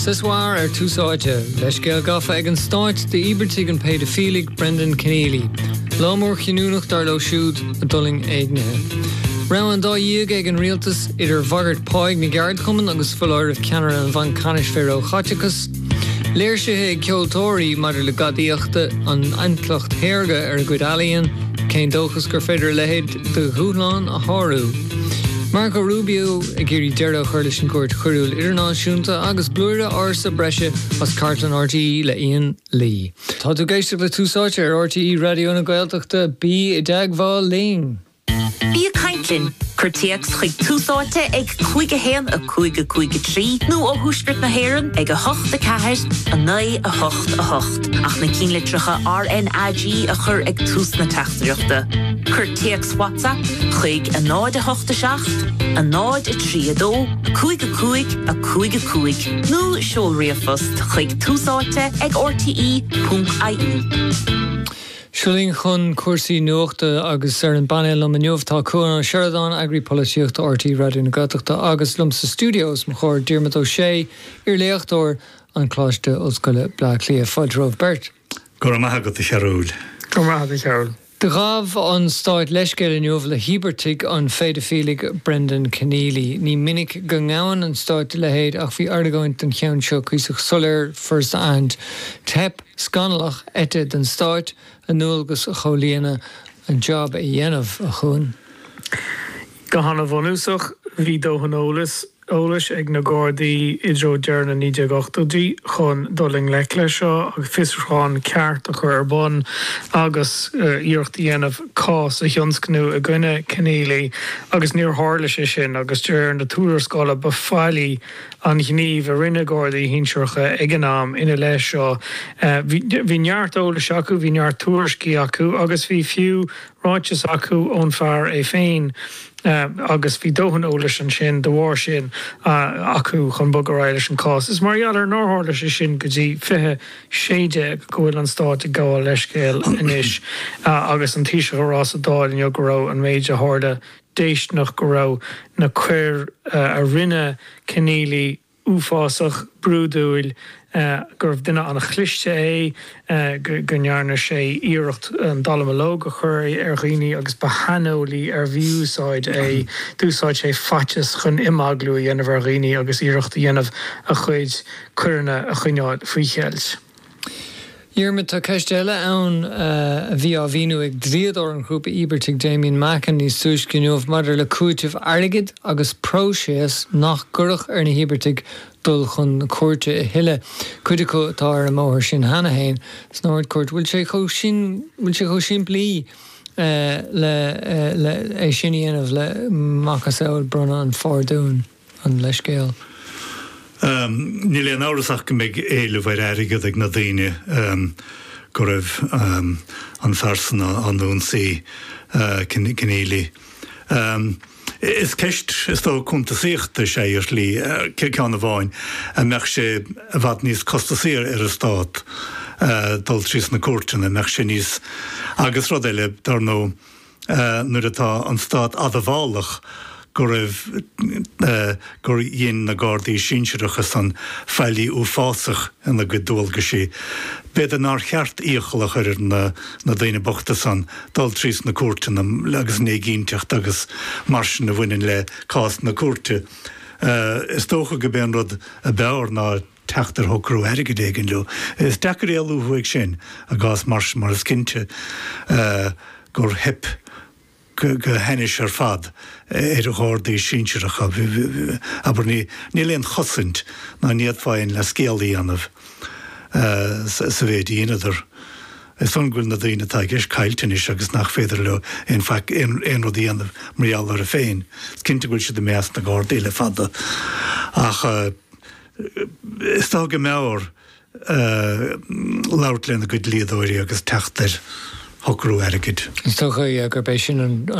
Siswar túsáide, leis gael gafa ag an stáit de Ibertig an pedophilig Brendan Keneally. Lámór chinúnach dar lo siúd a dulling éignithe. Rá an dá dhéag ag an rialtas idir bhagart páig na geard cuman agus fullair ceanar an bhain canis féro chaiteachas. Léir sé ag ceoltóirí mar le gadaíochta an aintlacht héirge ar go alíonn, cén dóchas gur féidir lehéad de dhúláán a thárú. Marco Rubio ag géirí deirde chuirlis an cuairt chuirúil idirnáisiúnta agus blúire ársa breise as cartlan RTE le Ian Lee. Tá tú géiste le túsáte ar RTE Radio na Gaeltachta bí I deagháil lín. Bí a caintlinn, chuirtíocht chuig túsáte ag chuige héan a chuige trí, nó ó húsgurt na héireann ag a hocht a ceathir a 9 a hocht. Ach na cínlitricha RNAG a chur ag tús na teachtaíochta. Chuirtíocht WhatsApp chuig a 9 a hocht a 7, a 9 a 3 a 2, a chuige. Nó seolriafust chuig túsáte ag RTE.ie. Siúling chun cuasaí nuachta agus ar an banel am neomhtá cuan an Sheridan Agri-Políocht RTE Radio na Gaeltachta agus Lumsa Studios mo chóir Diarmaid O'Shea ar léachtóir an cláiste Ollscoile Bla Clia Fodróh Bert. Gur maithe go Chearúil. Gur maithe Chearúil. De gábh an stáit leiscéil inniuh le Ibertig an féidefilig Brendan Keneally. Ní minic go ngáin an stáit lehéad ach bhí ardagáint an cheann seo cuasach solir first and tep scanalach ete den stáit a nualgus a cholíana an job a dhéanamh a chuin. Go hanna bhunúsach bhí dóhan Ólas ag na Gardaí idro dearna 98 chun dulling leicla seo agus fisráin ceart a chur bon agus íocht dhéanamh cás a thionscnú a gcuine Keneally agus níor hála sé sin agus dear na túrascála ba fáilí an gníomh a rinne Gardaí hínseocha ag an am ina leis seo. Bhí neart Ólas acu, bhí neart túrascí acu agus bhí fiú ráites acu ón fearr é féin. Agus bhí dóhan Ólas an sin dohhair sin acu chun bogaráil leis an cás. Is mar ealar nóthirla sé sin go dtí fiche séide go bhfuil an stáit ag gáil leiscéil inis agus an tíise rás a dáil in go raibh an méid a tharda déisnach go raibh na cuir a rinne Keneally úfásach brúdúil gur duine an chliiste go nearna sé íirecht an dalamó go chur ar dhaoine agus ba hanolí ar bhíúsáid dúsáid sé fatis chun imaglú dhéanamh ar dhaoine agus íirecht dhéanamh a chuid cuirne a chuineáid faoi chealt. Diarmaid tá ceistéile ann bhí á bhíú ag dríador an grúpa Ibertig Damien Macken ní súis gniuh madidir le cúitimh airgid agus próséas nach gurach ar na Ibertig dul chun cuairte i hiile cuidico tá ar an móthir sin hena hain. Snáid cuairt bhfuil sé cho sin blí le é sin dhéanamh le macasáil bruna an fárdún an leiscéal. Ní léon árasach go mbeidh éile bhair airgid ag na daoine go raibh an farsanna an dúnsaí Keneally. Is ceist is tó chunta síochta sé ar slí ceanna bháin a meach sé a bhad níos costasaír ar a stát dul trís na cuairteanna meach sé níos agus rud eile dar nó nuair atá an stát adamhálach gur dhéon na Gardaí sinseirechas an feilí úfásach ina go dúilga sí. Beidir ná cheart íochalach ar na daoine bochta san dul trís na cuairteanna agus négínteacht agus marsin na bhaineann le cás na cuairte. Is tócha go béan rud a beabhar ná teachtar thocrú airgid éigean leo. Is deacair éalú chuig sin a gás marsin mar is cinnte gur hip go henis ar fad ar a Gardaí sinseiricha aber ní léon chosint ná níiad fáin le scéalaí anamh sa bhéad ionidir. Is ghfuil na daoine tá ggéis cailtenis agus nach féidir le in rud anamh mrial ar a féin. Cinnte gúil si de meas na Gardaí le fada. Ach is tá go meabhar labhart lena go dlíadóirí agus teachtar thocrú airgid. Is tócha gur bééis sin an